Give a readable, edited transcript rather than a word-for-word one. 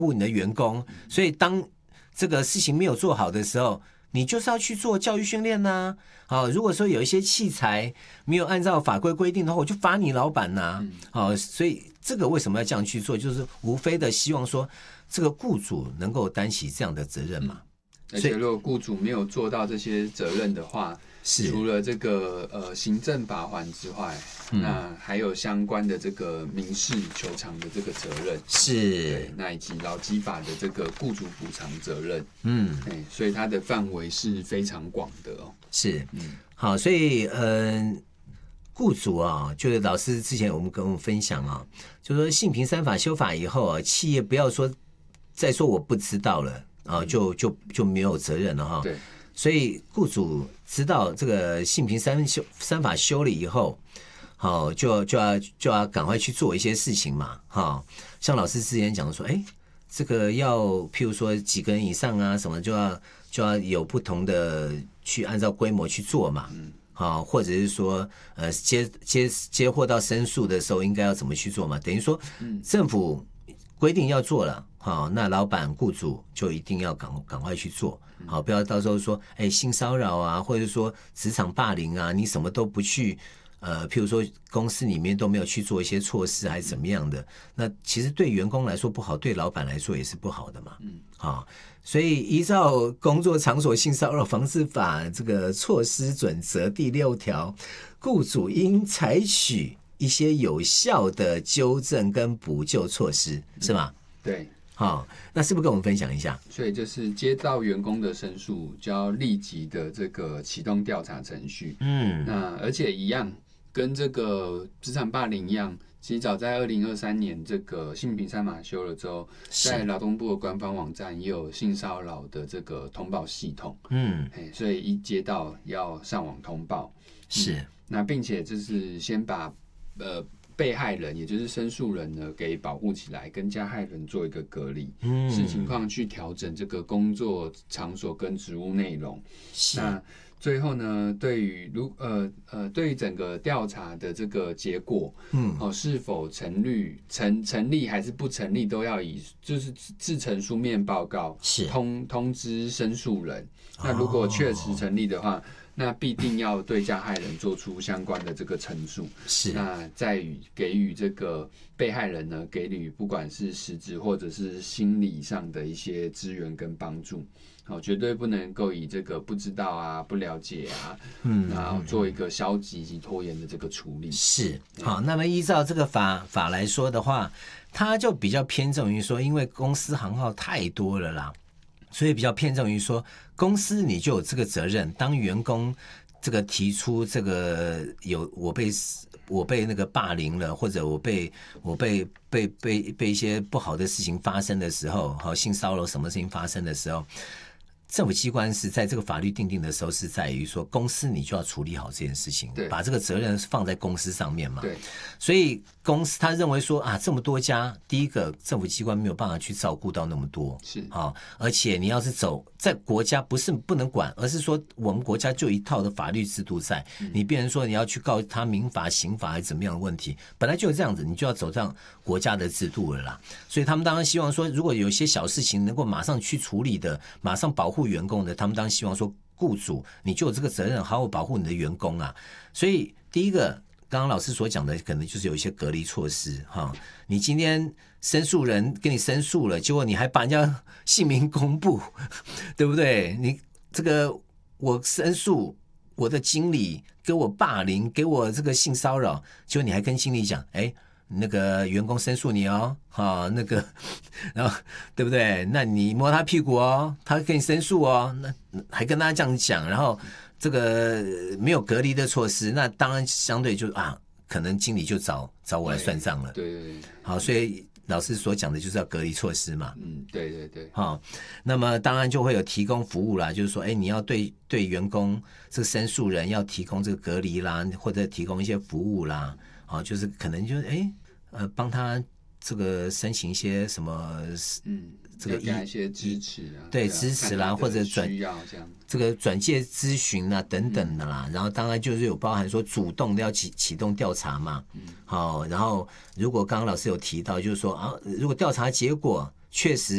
护你的员工，所以当这个事情没有做好的时候，你就是要去做教育训练呐。好，如果说有一些器材没有按照法规规定的话，我就罚你老板呐。好，所以这个为什么要这样去做，就是无非的希望说这个雇主能够担起这样的责任嘛。 而且如果雇主没有做到这些责任的话，除了这个行政罚锾之外，那还有相关的这个民事求偿的这个责任， 是， 那以及劳基法的这个雇主补偿责任，所以它的范围是非常广的哦。 是，好，所以雇主啊，就是老师之前跟我们分享啊，就说性平3法修法以后啊，企业不要说再说我不知道了啊，就没有责任了哈。 对。 所以雇主知道这个性平3法修了以后，好就要赶快去做一些事情嘛，哈。像老师之前讲说，这个要譬如说几个人以上啊，什么就要有不同的去按照规模去做嘛，好，或者是说接获到申诉的时候应该要怎么去做嘛？等于说政府规定要做了，好，那老板雇主就一定要赶快去做。好，不要到时候说，性骚扰啊，或者说职场霸凌啊，你什么都不去，譬如说公司里面都没有去做一些措施，还是怎么样的，那其实对员工来说不好，对老板来说也是不好的嘛。好，所以依照工作场所性骚扰防治法这个措施准则第6条，雇主应采取一些有效的纠正跟补救措施，是吗？ 对。 好，那是不是跟我们分享一下？ 所以就是接到员工的申诉，就要立即的这个启动调查程序。那而且一样，跟这个职场霸凌一样，其实早在2023年这个性平3法修了之后，在劳动部的官方网站也有性骚扰的这个通报系统。所以一接到要上网通报。 是。 那并且就是先把被害人也就是申诉人呢给保护起来，跟加害人做一个隔离，视情况去调整这个工作场所跟职务内容。那最后呢，对于整个调查的这个结果，是否成立还是不成立，都要以就是制成书面报告，通知申诉人。那如果确实成立的话，那必定要对加害人做出相关的这个陈述，那再给予这个被害人呢，给予不管是实质或者是心理上的一些支援跟帮助，绝对不能够以这个不知道啊、不了解啊，然后做一个消极及拖延的这个处理。 是，好，那么依照这个法来说的话，它就比较偏重于说，因为公司行号太多了啦。所以比较偏重于说，公司你就有这个责任，当员工这个提出这个我被那个霸凌了，或者我被一些不好的事情发生的时候，好，性骚扰什么事情发生的时候，政府机关是在这个法律定定的时候是在于说，公司你就要处理好这件事情，把这个责任放在公司上面嘛。 对， 所以公司他认为说啊，这么多家，第一个政府机关没有办法去照顾到那么多，而且你要是走在国家不是不能管，而是说我们国家就一套的法律制度在，你变成说你要去告他民法、刑法还是怎么样的问题，本来就是这样子，你就要走上国家的制度了啦。所以他们当然希望说，如果有一些小事情能够马上去处理的，马上保护员工的，他们当然希望说，雇主你就有这个责任，好好保护你的员工啊。所以第一个，刚刚老师所讲的，可能就是有一些隔离措施哈。你今天申诉人跟你申诉了，结果你还把人家姓名公布，对不对？你这个我申诉我的经理给我霸凌，给我这个性骚扰，结果你还跟经理讲，那个员工申诉你哦，那个，然后对不对？那你摸他屁股哦，他跟你申诉哦，那还跟他这样讲，然后这个没有隔离的措施，那当然相对就可能经理就找我来算账了。 对， 好，所以老师所讲的就是要隔离措施嘛。 对。 好，那么当然就会有提供服务啦，就是说，你要对员工这个申诉人要提供这个隔离啦，或者提供一些服务啦，就是可能就是帮他这个申请一些什么，这个给一些支持啊， 对，支持啦，或者这个转介咨询啊等等的啦，然后当然就是有包含说主动的要启动调查嘛，好，然后如果刚刚老师有提到，就是说如果调查结果确实